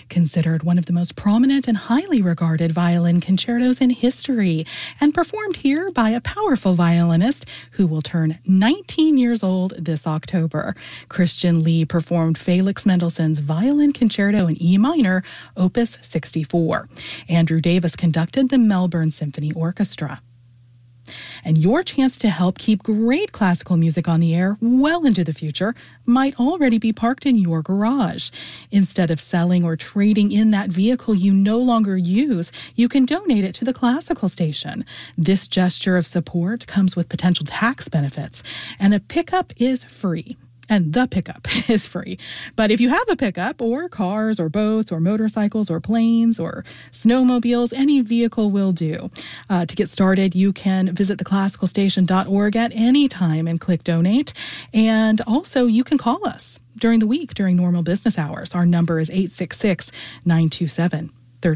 considered one of the most prominent and highly regarded violin concertos in history, and performed here by a powerful violinist who will turn 19 years old this October. Christian Lee performed Felix Mendelssohn's Violin Concerto in E minor, Opus 64. Andrew Davis conducted the Melbourne Symphony Orchestra. And your chance to help keep great classical music on the air well into the future might already be parked in your garage. Instead of selling or trading in that vehicle you no longer use, you can donate it to the classical station. This gesture of support comes with potential tax benefits, and a pickup is free. And the pickup is free. But if you have a pickup, or cars, or boats, or motorcycles, or planes, or snowmobiles, any vehicle will do. To get started, you can visit theclassicalstation.org at any time and click donate. And also, you can call us during the week, during normal business hours. Our number is 866-927-3897.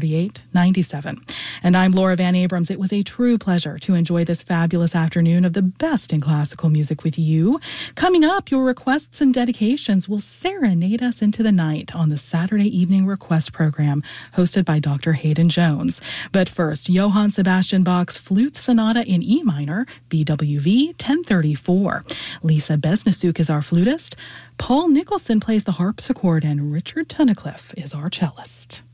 And I'm Laura Van Abrams. It was a true pleasure to enjoy this fabulous afternoon of the best in classical music with you. Coming up, your requests and dedications will serenade us into the night on the Saturday Evening Request program hosted by Dr. Hayden Jones. But first, Johann Sebastian Bach's Flute Sonata in E minor, BWV 1034. Lisa Besnasuk is our flutist. Paul Nicholson plays the harpsichord, and Richard Tunnicliffe is our cellist.